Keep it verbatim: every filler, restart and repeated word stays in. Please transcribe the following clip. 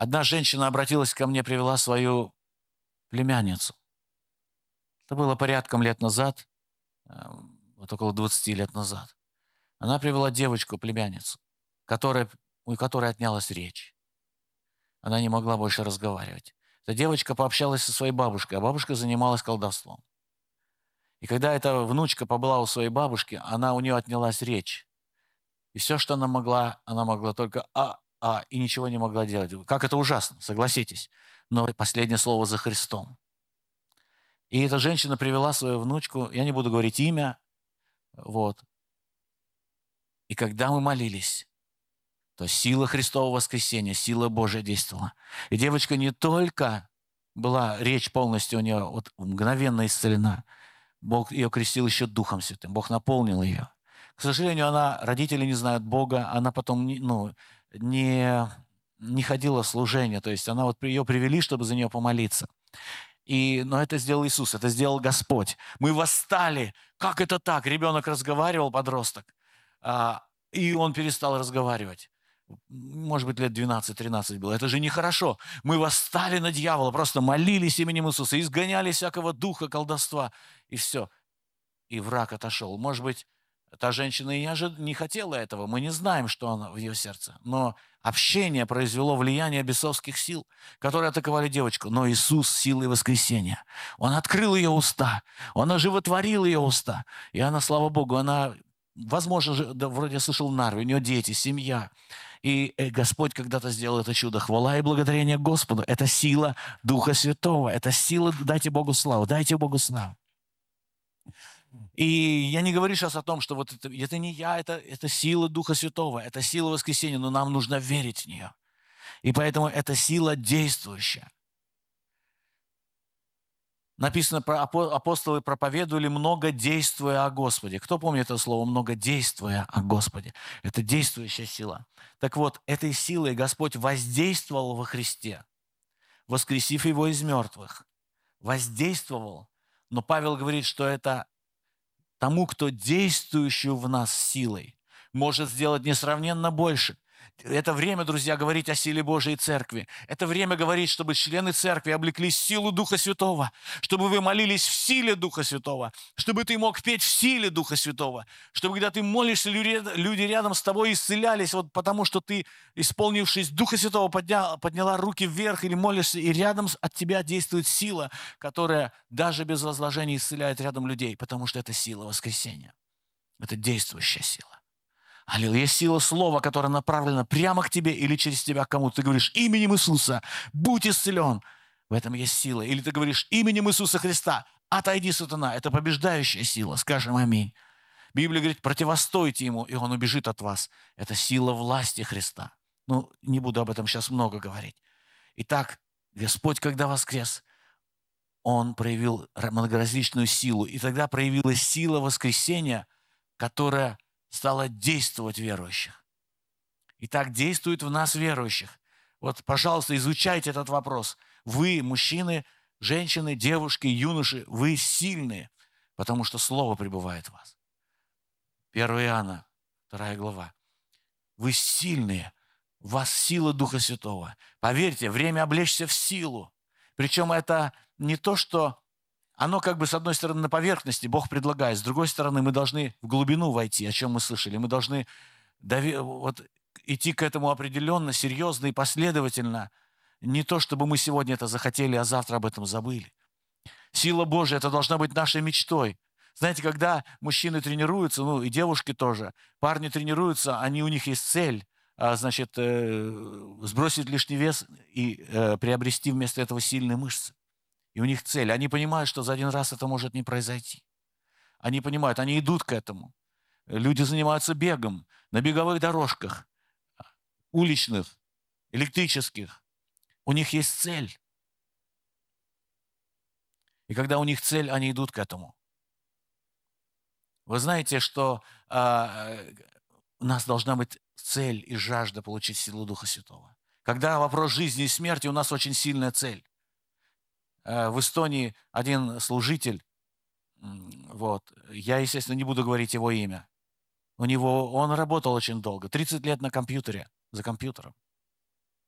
Одна женщина обратилась ко мне, привела свою племянницу. Это было порядком лет назад, э, вот около двадцати лет назад. Она привела девочку, племянницу, которая, у которой отнялась речь. Она не могла больше разговаривать. Эта девочка пообщалась со своей бабушкой, а бабушка занималась колдовством. И когда эта внучка побыла у своей бабушки, она у нее отнялась речь. И все, что она могла, она могла только «а», «а», и ничего не могла делать. Как это ужасно, согласитесь. Но последнее слово за Христом. И эта женщина привела свою внучку, я не буду говорить имя, вот. И когда мы молились, то сила Христова воскресения, сила Божия действовала. И девочка не только была, речь полностью у нее вот, мгновенно исцелена, Бог ее крестил еще Духом Святым, Бог наполнил ее. К сожалению, она, родители не знают Бога, она потом не, ну, не, не ходила в служение, то есть она вот ее привели, чтобы за нее помолиться. И, но это сделал Иисус, это сделал Господь. Мы восстали. Как это так? Ребенок разговаривал, подросток, а, и он перестал разговаривать. Может быть, лет двенадцать-тринадцать было. Это же нехорошо. Мы восстали на дьявола, просто молились именем Иисуса, изгоняли всякого духа колдовства, и все. И враг отошел. Может быть, та женщина и не, ожид... не хотела этого. Мы не знаем, что она в ее сердце. Но общение произвело влияние бесовских сил, которые атаковали девочку. Но Иисус силой воскресения. Он открыл ее уста. Он оживотворил ее уста. И она, слава Богу, она... Возможно, же, да, вроде я слышал Нарви, у нее дети, семья. И э, Господь когда-то сделал это чудо. Хвала и благодарение Господу. Это сила Духа Святого. Это сила, дайте Богу славу, дайте Богу славу. И я не говорю сейчас о том, что вот это, это не я, это, это сила Духа Святого, это сила воскресения, но нам нужно верить в нее. И поэтому это сила действующая. Написано, про апостолы проповедовали, много действуя о Господе. Кто помнит это слово «много действуя о Господе»? Это действующая сила. Так вот, этой силой Господь воздействовал во Христе, воскресив Его из мертвых. Воздействовал. Но Павел говорит, что это тому, кто действующую в нас силой, может сделать несравненно больше. Это время, друзья, говорить о силе Божией Церкви. Это время говорить, чтобы члены Церкви облеклись в силу Духа Святого, чтобы вы молились в силе Духа Святого, чтобы ты мог петь в силе Духа Святого, чтобы, когда ты молишься, люди рядом с тобой исцелялись, вот потому что ты, исполнившись Духа Святого, поднял, подняла руки вверх или молишься, и рядом от тебя действует сила, которая даже без возложения исцеляет рядом людей, потому что это сила воскресения. Это действующая сила. Аллилуйя. Есть сила слова, которая направлена прямо к тебе или через тебя к кому-то. Ты говоришь именем Иисуса, будь исцелен. В этом есть сила. Или ты говоришь именем Иисуса Христа, отойди, сатана. Это побеждающая сила. Скажем аминь. Библия говорит, противостойте ему, и он убежит от вас. Это сила власти Христа. Ну, не буду об этом сейчас много говорить. Итак, Господь, когда воскрес, Он проявил многоразличную силу. И тогда проявилась сила воскресения, которая стала действовать в верующих. И так действует в нас верующих. Вот, пожалуйста, изучайте этот вопрос. Вы, мужчины, женщины, девушки, юноши, вы сильные, потому что Слово пребывает в вас. первое Иоанна, вторая глава. Вы сильные, в вас сила Духа Святого. Поверьте, время облечься в силу. Причем это не то, что оно как бы с одной стороны на поверхности, Бог предлагает, с другой стороны мы должны в глубину войти, о чем мы слышали. Мы должны дови- вот, идти к этому определенно, серьезно и последовательно. Не то, чтобы мы сегодня это захотели, а завтра об этом забыли. Сила Божия, это должна быть нашей мечтой. Знаете, когда мужчины тренируются, ну и девушки тоже, парни тренируются, они, у них есть цель, а, значит, э, сбросить лишний вес и э, приобрести вместо этого сильные мышцы. И у них цель. Они понимают, что за один раз это может не произойти. Они понимают, они идут к этому. Люди занимаются бегом на беговых дорожках, уличных, электрических. У них есть цель. И когда у них цель, они идут к этому. Вы знаете, что э, у нас должна быть цель и жажда получить силу Духа Святого. Когда вопрос жизни и смерти, у нас очень сильная цель. В Эстонии один служитель, вот, я, естественно, не буду говорить его имя, у него, он работал очень долго, тридцать лет на компьютере, за компьютером.